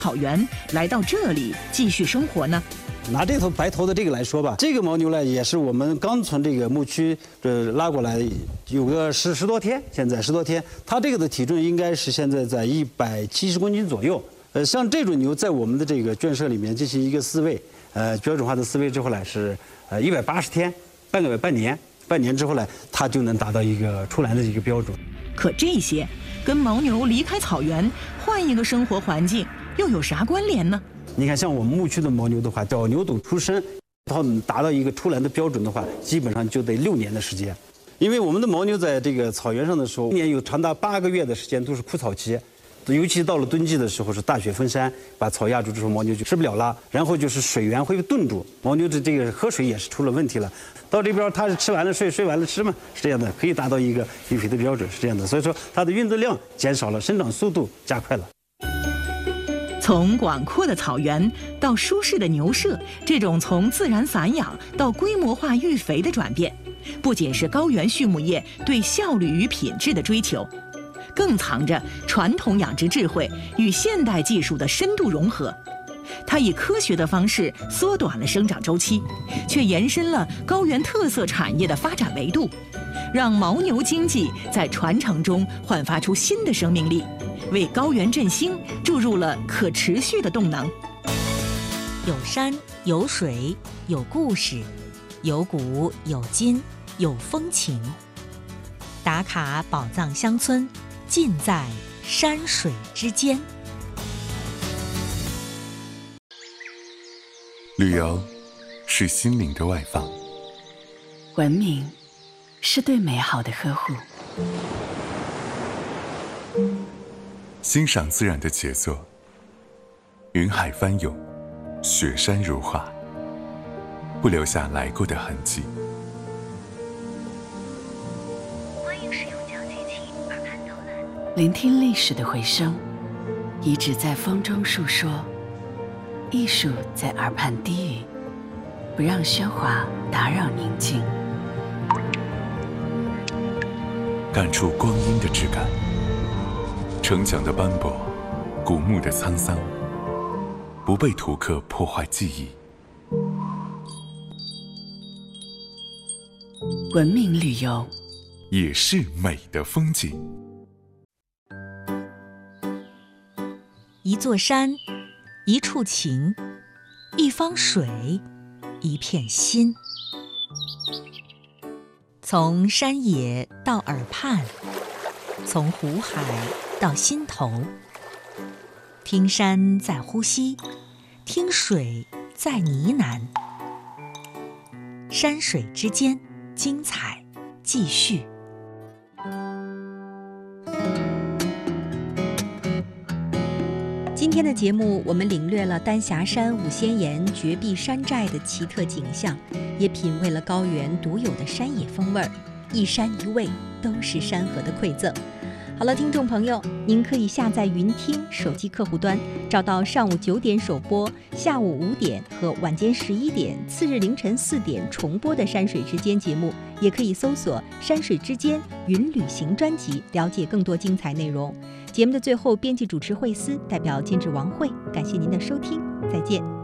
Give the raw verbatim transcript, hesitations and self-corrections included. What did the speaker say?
草原来到这里继续生活呢？ 拿这头白头的这个来说吧，这个牦牛呢也是我们刚从这个牧区呃拉过来，有个十十多天，现在十多天，它这个的体重应该是现在在一百七十公斤左右。呃，像这种牛在我们的这个圈舍里面进行一个饲喂，呃，标准化的饲喂之后呢是呃一百八十天，半个月半年，半年之后呢，它就能达到一个出栏的一个标准。 可这些跟牦牛离开草原，换一个生活环境又有啥关联呢？ 你看，像我们牧区的牦牛的话，小牛犊出生到达到一个出栏的标准的话，基本上就得六年的时间。因为我们的牦牛在这个草原上的时候，一年有长达八个月的时间都是枯草期，尤其到了冬季的时候是大雪封山，把草压住之后，牦牛就吃不了了。然后就是水源会冻住，牦牛的这个喝水也是出了问题了。到这边它是吃完了睡，睡完了吃嘛，是这样的，可以达到一个育肥的标准，是这样的。所以说它的运动量减少了，生长速度加快了。 从广阔的草原到舒适的牛舍，这种从自然散养到规模化育肥的转变，不仅是高原畜牧业对效率与品质的追求，更藏着传统养殖智慧与现代技术的深度融合。它以科学的方式缩短了生长周期，却延伸了高原特色产业的发展维度，让牦牛经济在传承中焕发出新的生命力，为高原振兴注入了可持续的动能。 有山有水有故事，有古有今有风情。打卡宝藏乡村，尽在山水之间。 旅游是心灵的外放， 文明是对美好的呵护。 欣赏自然的杰作，云海翻涌，雪山如画，不留下来过的痕迹。 欢迎使用讲机器耳畔导览， 聆听历史的回声，遗址在风中述说，艺术在耳畔低语，不让喧哗打扰宁静。 感触光阴的质感，城墙的斑驳，古墓的沧桑，不被图刻破坏记忆。 文明旅游也是美的风景。 一座山，一处情，一方水，一片心。从山野到耳畔，从湖海到心头，听山在呼吸，听水在呢喃。山水之间，精彩继续。今天的节目，我们领略了丹霞山五仙岩绝壁山寨的奇特景象，也品味了高原独有的山野风味儿。一山一味，都是山河的馈赠。好了，听众朋友，您可以下载云听手机客户端，找到上午九点首播、下午五点和晚间十一点、次日凌晨四点重播的《山水之间》节目，也可以搜索《山水之间云旅行》专辑，了解更多精彩内容。节目的最后，编辑主持惠思代表监制王慧，感谢您的收听，再见。